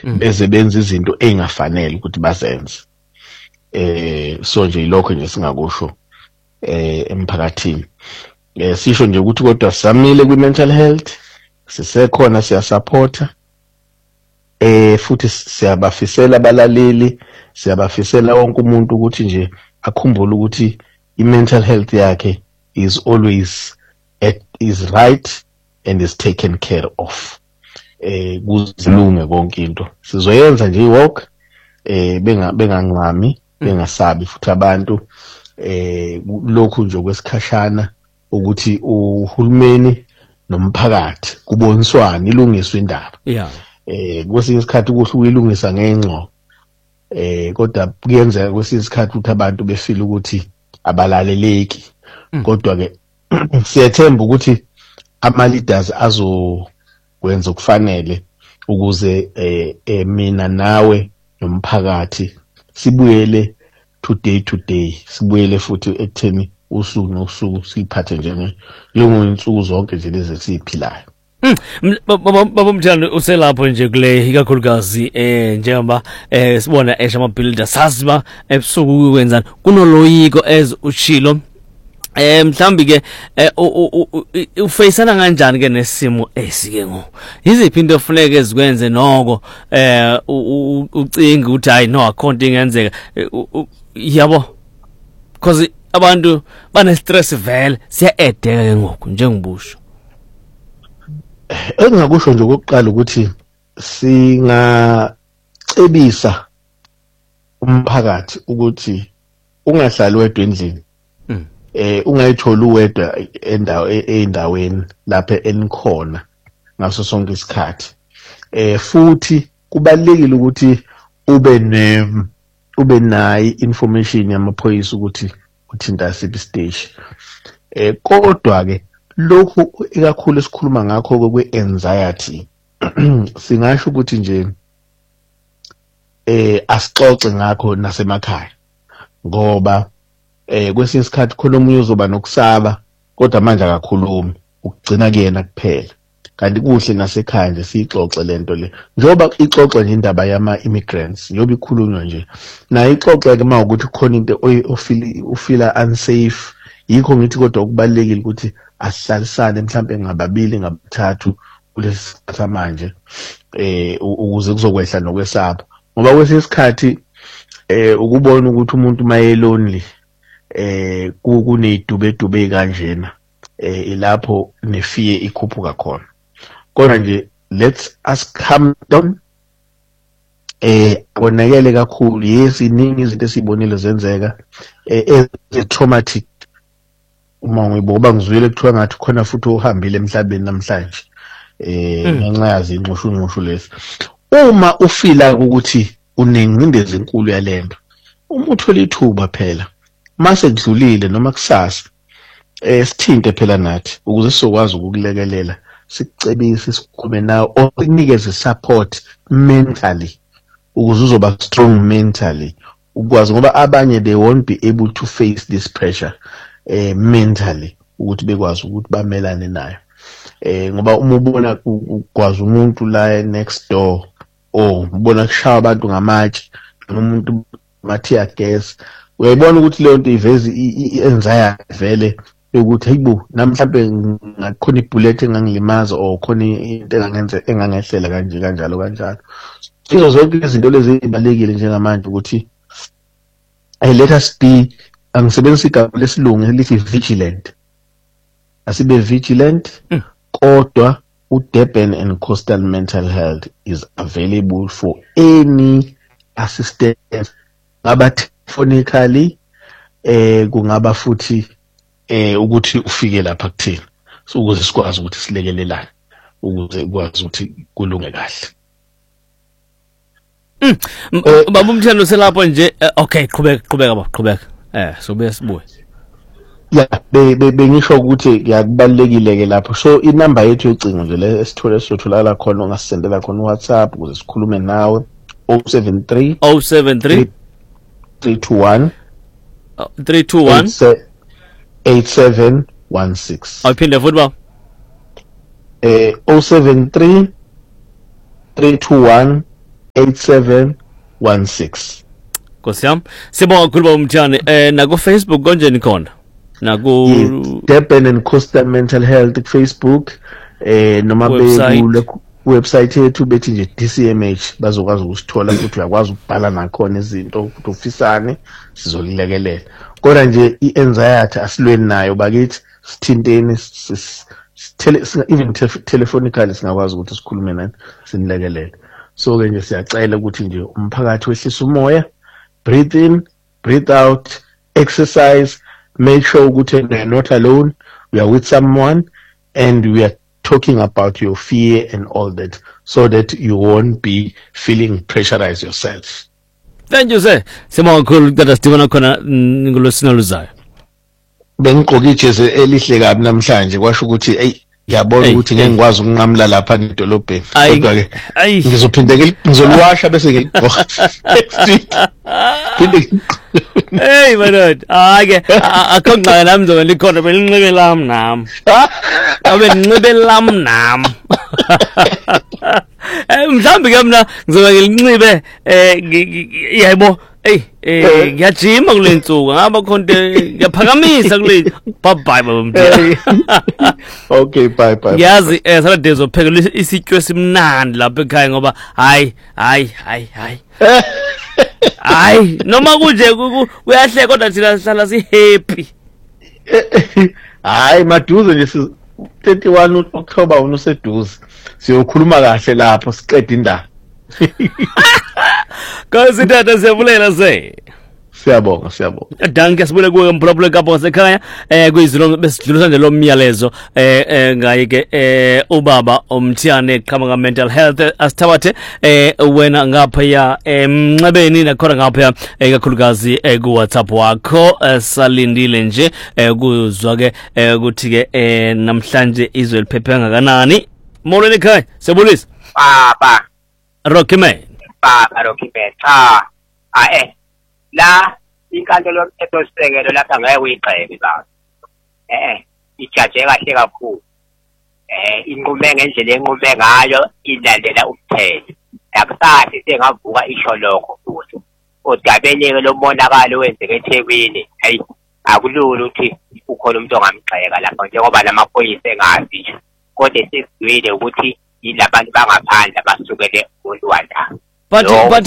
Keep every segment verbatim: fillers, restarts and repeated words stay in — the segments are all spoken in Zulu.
beze benza izinto engafanele ukuthi bazenze. Eh so nje ilokho nje singakusho eh emphakathini. Eh sisho nje ukuthi kodwa samile kwi mental health, sisekhona siyasupporta. Eh futhi siyabafisela abalaleli, siyabafisela wonke umuntu ukuthi nje akhumbule ukuthi i mental health yakhe is always at, is right and is taken care of. Eh kuzilunge konke into sizoyenza nje iwalk eh benga bengangami bengasabi futhi abantu eh lokhu nje kwesikhashana ukuthi uhulumeni nomphakathi kuboniswana ilungiswe indaba. Yeah. Eh kwesinye isikhathi kuhle ukuyilungisa ngengxo. Eh kodwa kuyenzeka kwesinye isikhathi ukuthi abantu befile ukuthi abalaleleki. Kodwa ke siyethemba ukuthi ama leaders azokwenza okufanele ukuze eh, eh mina nawe nomphakathi sibuyele today today sibuyele futhi ekutheni usuku nosuku siphathe njenge lungu zonke nje lezi siphilayo. Mm, baba Mthando uselapho nje kule ikakhulukazi eh njengoba eh sibona esha ama builder saziba ebusuku kwenzani kunoloyiko ez uchilo eh mhlambi ke ufaceana kanjani ke nesimo esike ngo iziphi into ofuneka ezikwenze noko eh ucinga ukuthi hayi no akhonto ingenzeka yabo because abantu bane stress vele siyaedeka ke ngoku njengobusho. Engakusho nje okokuqala ukuthi singacebisa umphakathi ukuthi ungahlali wedwa endlini. Eh ungayithola uwedwa endawo eindaweni lapha enikhona ngaso sonke isikhathi. Eh futhi kubalekile ukuthi ube ne ube nayi information yamaphoyisa ukuthi uthinta siphi stage. Eh kodwa ke lokhu ikakhulu esikhuluma ngakho kwe anxiety singasho ukuthi nje eh asixoxe ngakho nasemakhaya ngoba eh kwesinye isikhathi khona umunye uzoba nokusaba kodwa manje akakhulumi ukugcina kuyena kuphela kanti kuhle nasekhaya nje siyixoxe lento le njoba ixoxe nje indaba yama immigrants njoba ikhulunywa nje na ixoxe ke mawukuthi khona into ofila ufila unsafe yikho ngithi kodwa ukubalekile ukuthi asihlalisane mhlambe ngababili ngabathathu kulesi manje eh ukuze kuzokwehla nokwesaba ngoba kwesinye isikhathi eh ukubona ukuthi umuntu maye lonely eh kunedube dube kanjena eh ilapho nefear ikhuphuka khona kodwa nje let's us calm down eh konakele kakhulu yes iningi izinto esibonile zenzeka eh traumatic uma ngiboba ngizwile kuthiwa ngathi khona futhi uhambile emhlabeni namhlanje eh ngenxa yazi inxushu inxushu lesi uma ufila ukuthi unengcindezi enkulu yalento uma uthola ithuba phela mase kudlulile noma kusasa eh sithinte phela nathi ukuze sizokwazi ukukulekelela sikucebise sikhulume nawe okunikeze support mentally ukuze uzoba strong mentally ukwazi ngoba abanye they won't be able to face this pressure eh mentally ukuthi bekwazi ukuthi bamelane nayo eh ngoba uma ubona ukwazi umuntu la next door oh ubona kushaya abantu ngamatshe umuntu mathi agas uyayibona ukuthi leyo nto ivezi i-anxiety vele ukuthi hayibo namhlanje ngakhona ibullet engangilimaza or khona into engangenza engangehlela kanje kanjalo kanjalo izo zonke izinto lezi zibalekile njengamanje ukuthi hey let us be angisebenzisa igama lesilungu elithi vigilant asibe vigilant mm. Kodwa uDurban and Coastal Mental Health is available for any assistance ngaba telephonically eh kungaba futhi eh ukuthi ufike lapha kuthina so ukuze sikwazi ukuthi silekelelane ukuze ukwazi ukuthi kulunge kahle. Mm baba Mthando selapho nje okay qhubeka qhubeka baba qhubeka eh so besibuye ya be bengisho ukuthi ngiyakubalekile ke lapho so inamba yethu yocingo nje le esithole sotholala khona ungasendela khona uWhatsApp ukuze sikhulume nawe zero seven three zero seven three three two one three two one eight seven one six. Awuphinde futhi ba eh zero seven three three two one eight seven one six. Nkosiyami sibonga kakhulu Baba Mthiyane eh na ku Facebook konjeni khona na ku Durban and Coastal Mental Health ku Facebook eh noma be ku website yethu bethi nje D C M H bazokwazi ukusithola ukuthi uyakwazi ukubhala nakhona izinto ukuthi ufisane sizokulekelela. Kodwa nje i-anxiety asilweni nayo bakithi sithinteni even telephonically singakwazi ukuthi sikhulume nani sinilekelele. So ke nje siyacela ukuthi nje umphakathi wehlisa umoya, breathe in, breathe out, exercise, make sure ukuthi you are not alone, we are with someone and we are talking about your fear and all that so that you won't be feeling pressurized yourself. Thank you sir. Sibonga kakhulu tata Stephen khona ngolosina luzayo. Bengigqoka ijezi elihle kabi namhlanje kwasho ukuthi hey ngiyabona ukuthi ngeke ngikwazi ukunqamla lapha edolobheni kodwa ke ngizophinde ngizolwasha bese ngigqoka next week. Hey manod ake akhonqa nami ngizobe likhona belinxibe lami nami abe linxibe lami nami eh mhlambi ke mina ngizobe ngilinxibe eh yebo hey eh ngiyajima kule nsuku ngaba khonto ngiyaphakamisa kule bye bye Baba Mthiyane. Okay bye bye. Yazi eh Saturday zophekela isityo esimnandi lapha ekhaya ngoba hayi hayi hayi hayi hayi noma kunje kuyahle kodwa thina sihlala si happy. Hayi maduze nje thirty-one October unoseduze siyokhuluma kahle lapho siqeda indaba. Kasi tata siyabulela se. Siyabonga siyabonga. Danke sibule kuwe mphulaphula kapho sekhaya eh kuyizilo besidlulisa nje lo myalezo eh ngaye ke eh ubaba uMthiyane qhamuka mental health asithabathe eh wena ngapha ya emnxebeni nakhona ngapha ekakhulukazi ku WhatsApp wakho salindile nje kuzwa ke ukuthi ke namhlanje izwe liphephe ngakanani. Molweni ekhaya siyabulisa. Baba Rocky man. Baba Rocky man. Ah ah eh la inkantolo yomthethosisekelo lapha ngeke uyigxeke baba. Eh ijaje kahle kakhulu. Eh inqume ngendlela enqume ngayo ilandela umthetho. Yakusathi sengavuka isho lokho futhi. Odabeni ke lomonakalo wenzeke eThekwini, hey akulula ukuthi ukhona umuntu ongamgxeka lapha njengoba lamaphoyisa engazi. Kodwa sesizwile ukuthi yilabantu bangaphandle abasukele umuntu wala. But but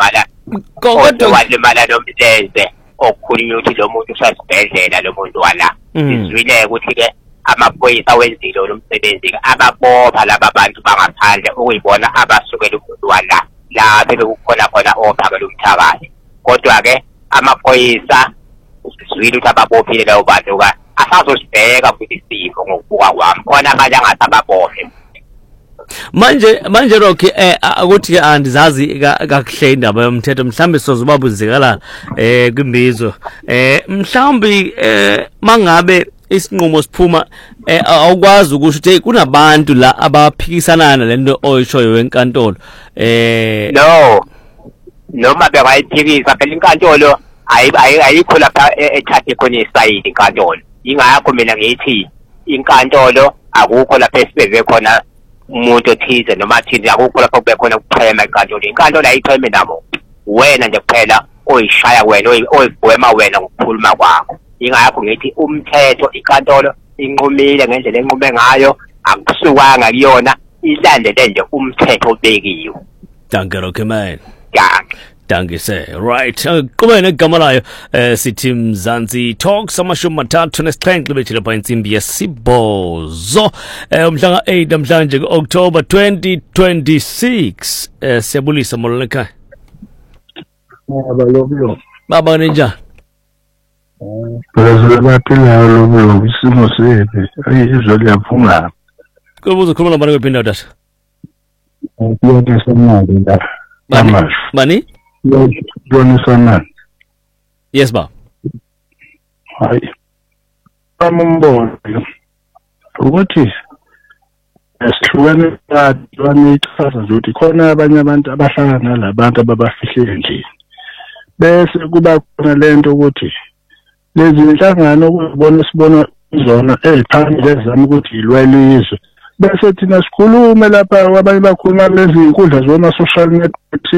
kodwa walimala nomlenze okukhulunywa ukuthi lo muntu usasibhedlela lo muntu wala. Sizwile ukuthi ke amaphoyisa wenzile lo msebenzi ababopha laba bantu bangaphandle ukuyibona abasukela umuntu wala la bekukhona khona ophakela umthakathi. Kodwa ke amaphoyisa sizwile ukuthi ababophile lawo bantu ka asazosibheka futhi isifo ngokubuka kwami khona manje angasababophe. Manje manje Rocky eh ukuthi ke andizazi kakuhle indaba yomthetho mhlambe sozobabuzekala eh kwimbizo eh mhlambi eh mangabe isinqumo siphuma eh awukwazi ukusho ukuthi kunabantu la abaphikisana lento oyishoyo wenkantolo eh no noma bewayiphikisa phela inkantolo ayikho lapha ethathe khona isayidi inkantolo ingakho mina ngithi inkantolo akukho lapha esibeze khona umuntu othize noma thini akukho lapho kube khona ukuphema inkantolo inkantolo ayipheme nabo wena nje kuphela oyishaya wena oyigwema wena ngokukhuluma kwakho ingakho ngithi umthetho inkantolo inqumile ngendlela enqume ngayo akusukanga kuyona ilandele nje umthetho obekiwe. Danke Rocky man. Danke. Danke sir. Right. Kuba negama layo eh sithi Mzansi Talks amashumi mathathu nesixhenxe bethile pha insimbi yesibhozo eh umhla ka eight namhlanje ku-October twenty twenty-six. Eh siyabulisa molweni ekhaya. Baba lo Baba ninjani? Phela baphila lo isimo sepe ayizwe liyaphunga. Kubuza khuluma nabani kwephinda tata? Ngiyothe semali la. Bani? Bani? Yonisa. Yes ba. Hayi. Amumbono. Ukuthi esihlukene abantu ichaza ukuthi khona abanye abantu abahlangana nalabantu ababafihle endlini. Bese kuba khona lento ukuthi lezi inhlangano ukubona sibona izona eziphambili ezama ukuthi ilwele izwe bese thina sikhulume lapha abanye bakhuluma lezi inkundla zoma social networks